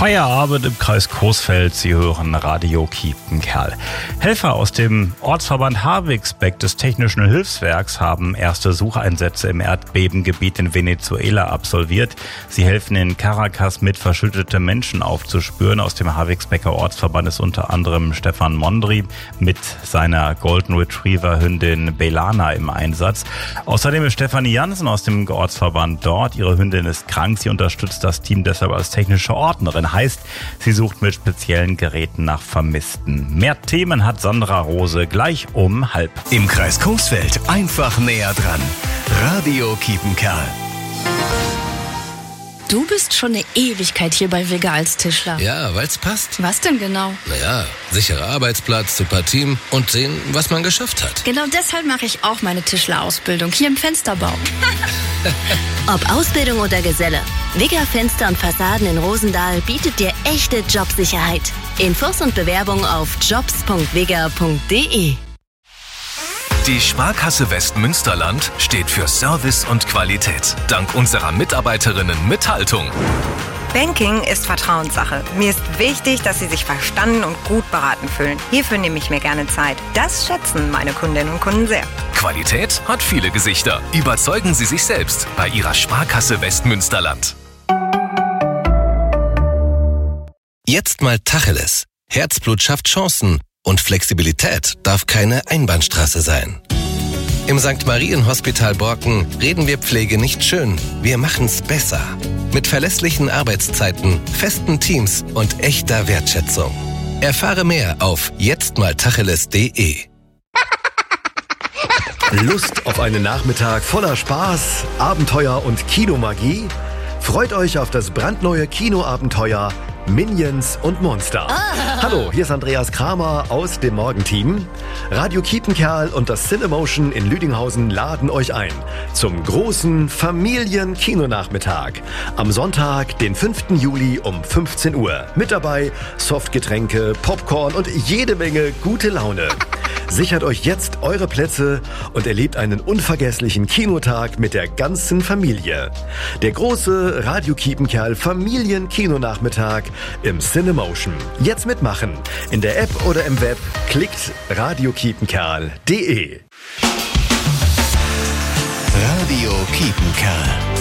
Feierabend im Kreis Coesfeld. Sie hören Radio Kiepenkerl. Helfer aus dem Ortsverband Havixbeck des Technischen Hilfswerks haben erste Sucheinsätze im Erdbebengebiet in Venezuela absolviert. Sie helfen in Caracas mit, verschüttete Menschen aufzuspüren. Aus dem Havixbecker Ortsverband ist unter anderem Stefan Mondri mit seiner Golden Retriever Hündin Belana im Einsatz. Außerdem ist Stefanie Jansen aus dem Ortsverband dort. Ihre Hündin ist krank. Sie unterstützt das Team deshalb als technische Ordnerin. Heißt, sie sucht mit speziellen Geräten nach Vermissten. Mehr Themen hat Sandra Rose gleich um 12:30. Im Kreis Coesfeld einfach näher dran. Radio Kiepenkerl. Du bist schon eine Ewigkeit hier bei Wigger als Tischler. Ja, weil's passt. Was denn genau? Naja, sicherer Arbeitsplatz, super Team und sehen, was man geschafft hat. Genau deshalb mache ich auch meine Tischlerausbildung hier im Fensterbau. Ob Ausbildung oder Geselle, Wigger Fenster und Fassaden in Rosendahl bietet dir echte Jobsicherheit. Infos und Bewerbung auf jobs.wigger.de. Die Sparkasse Westmünsterland steht für Service und Qualität. Dank unserer Mitarbeiterinnen mit Haltung. Banking ist Vertrauenssache. Mir ist wichtig, dass Sie sich verstanden und gut beraten fühlen. Hierfür nehme ich mir gerne Zeit. Das schätzen meine Kundinnen und Kunden sehr. Qualität hat viele Gesichter. Überzeugen Sie sich selbst bei Ihrer Sparkasse Westmünsterland. Jetzt mal Tacheles. Herzblut schafft Chancen und Flexibilität darf keine Einbahnstraße sein. Im St. Marienhospital Borken reden wir Pflege nicht schön, wir machen's besser. Mit verlässlichen Arbeitszeiten, festen Teams und echter Wertschätzung. Erfahre mehr auf jetztmaltacheles.de. Lust auf einen Nachmittag voller Spaß, Abenteuer und Kinomagie? Freut euch auf das brandneue Kinoabenteuer Minions und Monster. Hallo, hier ist Andreas Kramer aus dem Morgenteam. Radio Kiepenkerl und das Cinemotion in Lüdinghausen laden euch ein zum großen Familien-Kinonachmittag am Sonntag, den 5. Juli um 15 Uhr. Mit dabei Softgetränke, Popcorn und jede Menge gute Laune. Sichert euch jetzt eure Plätze und erlebt einen unvergesslichen Kinotag mit der ganzen Familie. Der große Radio Kiepenkerl Familien-Kinonachmittag im Cinemotion. Jetzt mitmachen. In der App oder im Web klickt radiokiepenkerl.de. Radio Kiepenkerl.